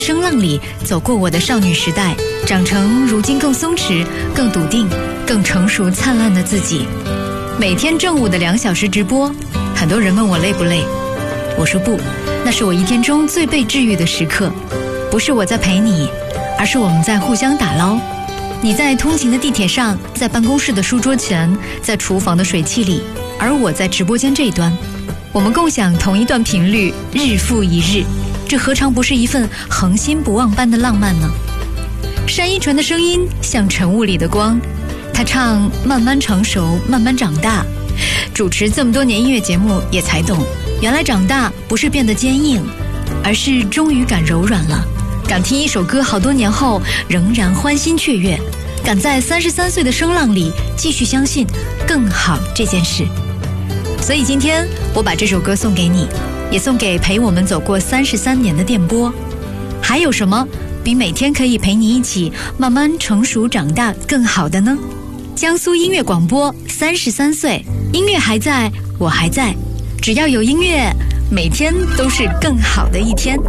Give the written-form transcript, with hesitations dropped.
声浪里走过我的少女时代，长成如今更松弛、更笃定、更成熟灿烂的自己。每天正午的2小时直播，很多人问我累不累，我说不，那是我一天中最被治愈的时刻。不是我在陪你，而是我们在互相打捞。你在通勤的地铁上，在办公室的书桌前，在厨房的水器里，而我在直播间这一端，我们共享同一段频率，日复一日，这何尝不是一份恒心不忘般的浪漫呢？单依纯的声音像晨雾里的光，她唱慢慢成熟，慢慢长大。主持这么多年音乐节目，也才懂，原来长大不是变得坚硬，而是终于敢柔软了，敢听一首歌好多年后仍然欢欣雀跃，敢在33岁的声浪里继续相信更好这件事。所以今天我把这首歌送给你，也送给陪我们走过33年的电波。还有什么比每天可以陪你一起慢慢成熟长大更好的呢？江苏音乐广播33岁，音乐还在，我还在，只要有音乐，每天都是更好的一天。